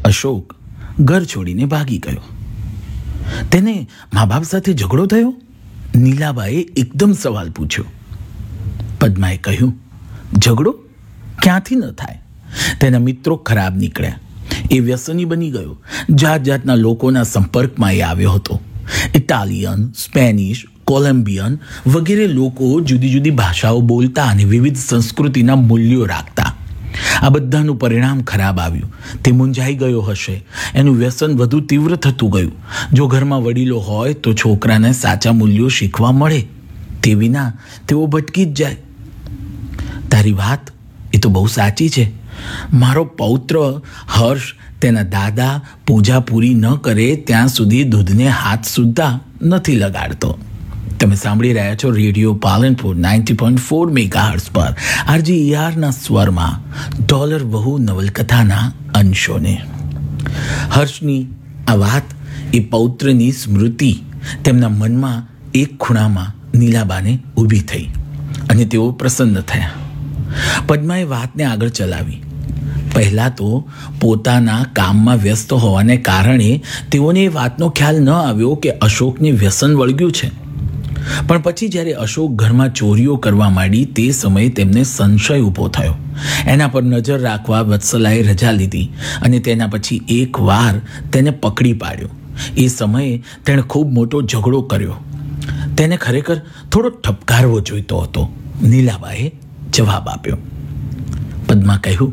અશોક ઘર છોડીને ભાગી ગયો. તેને મા બાપ સાથે ઝઘડો થયો? નીલાબાએ એકદમ સવાલ પૂછ્યો. પદ્માએ કહ્યું, ઝઘડો ક્યાંથી ન થાય? તેના મિત્રો ખરાબ નીકળ્યા. એ વ્યસની બની ગયો. જાત જાતના લોકોના સંપર્કમાં એ આવ્યો હતો. ઇટાલિયન, સ્પેનિશ, કોલંબિયન વગેરે લોકો જુદી જુદી ભાષાઓ બોલતા અને વિવિધ સંસ્કૃતિના મૂલ્યો રાખતા. આ બધાનું પરિણામ ખરાબ આવ્યું. તે મૂંઝાઈ ગયો હશે. એનું વ્યસન વધુ તીવ્ર થતું ગયું. જો ઘરમાં વડીલો હોય તો છોકરાને સાચા મૂલ્યો શીખવા મળે. તે વિના તેઓ ભટકી જ જાય. તારી વાત એ તો બહુ સાચી છે. મારો પૌત્ર હર્ષ તેના દાદા પૂજા પૂરી ન કરે ત્યાં સુધી દૂધને હાથ સુદ્ધા નથી લગાડતો. તમે સાંભળી રહ્યા છો રેડિયો પાલનપુર 90.4 મેગાહર્ટ્ઝ પર RJERના સ્વરમાં ડોલર વહુ નવલકથાના અંશોને. હર્ષની આ વાત એ પૌત્રની સ્મૃતિ તેમના મનમાં એક ખૂણામાં નીલાબાને ઊભી થઈ અને તેઓ પ્રસન્ન થયા. પદ્માએ વાતને આગળ ચલાવી. પહેલાં તો પોતાના કામમાં વ્યસ્ત હોવાને કારણે તેઓને એ વાતનો ખ્યાલ ન આવ્યો કે અશોકને વ્યસન વળગ્યું છે. પણ પછી જ્યારે અશોક ઘરમાં ચોરીઓ કરવા માંડી તે સમયે તેમને સંશય ઊભો થયો. એના પર નજર રાખવા વત્સલાએ રજા લીધી અને તેના પછી એક વાર તેને પકડી પાડ્યો. એ સમયે તેણે ખૂબ મોટો ઝઘડો કર્યો. તેને ખરેખર થોડો ઠપકારવો જોઈતો હતો. નીલાબાએ જવાબ આપ્યો. પદ્મા કહ્યું,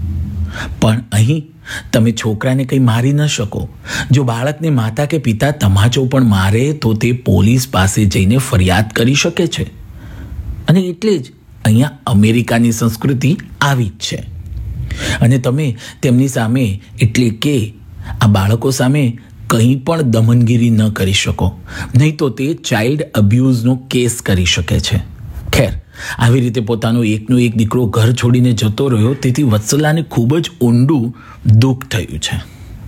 પણ અહીં તમે છોકરાને કંઈ મારી ન શકો. જો બાળકને માતા કે પિતા તમાચો પણ મારે તો તે પોલીસ પાસે જઈને ફરિયાદ કરી શકે છે. અને એટલે જ અહીંયા અમેરિકાની સંસ્કૃતિ આવી જ છે. અને તમે તેમની સામે એટલે કે આ બાળકો સામે કંઈ પણ દમનગીરી ન કરી શકો. નહીં તો તે ચાઇલ્ડ અબ્યુઝનો કેસ કરી શકે છે. ખેર, આવી રીતે પોતાનો એકનો એક દીકરો ઘર છોડીને જતો રહ્યો તેથી વત્સલાને ખૂબ જ ઊંડું દુઃખ થયું છે.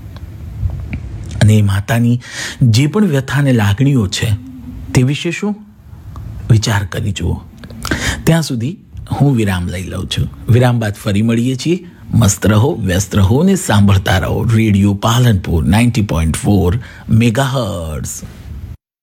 અને એ માતાની જે પણ વ્યથાને લાગણીઓ છે તે વિશે શું વિચાર કરી જુઓ. ત્યાં સુધી હું વિરામ લઈ લઉં છું. વિરામ બાદ ફરી મળીએ છીએ. મસ્ત રહો, વ્યસ્ત રહો ને સાંભળતા રહો રેડિયો પાલનપુર 90.4 મેગાહર્ટ્ઝ.